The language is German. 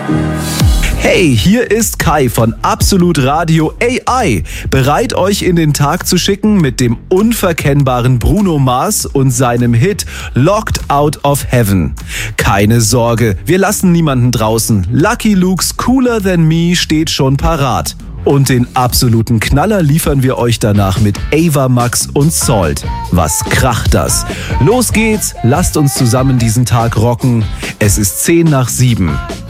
Hey, hier ist Kai von Absolut Radio AI, bereit euch in den Tag zu schicken mit dem unverkennbaren Bruno Mars und seinem Hit Locked Out of Heaven. Keine Sorge, wir lassen niemanden draußen. Lucky Luke's Cooler Than Me steht schon parat. Und den absoluten Knaller liefern wir euch danach mit Ava Max und Salt. Was kracht das? Los geht's, lasst uns zusammen diesen Tag rocken. Es ist 6:50.